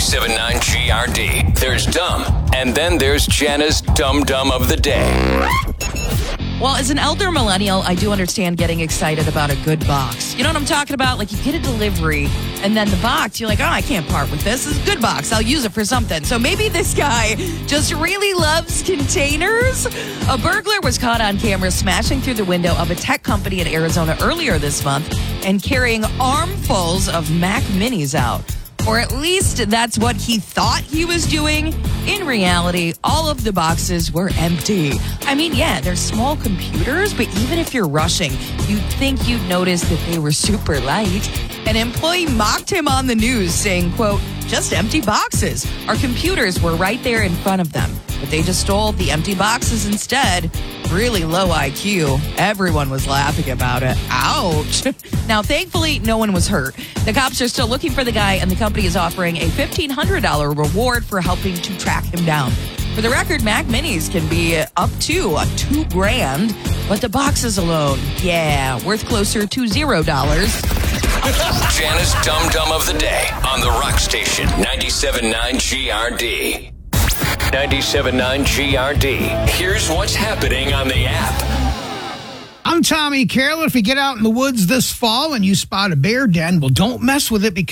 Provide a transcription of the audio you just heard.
97.9 GRD. There's dumb, and then there's Jana's Dumb Dumb of the Day. Well, as an elder millennial, I do understand getting excited about a good box. You know what I'm talking about? Like, you get a delivery, and then the box, you're like, oh, I can't part with this. This is a good box. I'll use it for something. So maybe this guy just really loves containers. A burglar was caught on camera smashing through the window of a tech company in Arizona earlier this month and carrying armfuls of Mac Minis out. Or at least that's what he thought he was doing. In reality, all of the boxes were empty. I mean, yeah, they're small computers, but even if you're rushing, you'd think you'd notice that they were super light. An employee mocked him on the news saying, quote, just empty boxes. Our computers were right there in front of them, but they just stole the empty boxes instead. Really low IQ. Everyone was laughing about it. Ouch. Now, thankfully, no one was hurt. The cops are still looking for the guy, and the company is offering a $1,500 reward for helping to track him down. For the record, Mac Minis can be up to $2,000, but the boxes alone, yeah, worth closer to $0. Jana's Dumb Dumb of the Day on the Rock Station, 97.9 GRD. 97.9 GRD. Here's what's happening on the app. I'm Tommy Carroll. If you get out in the woods this fall and you spot a bear den, well, don't mess with it because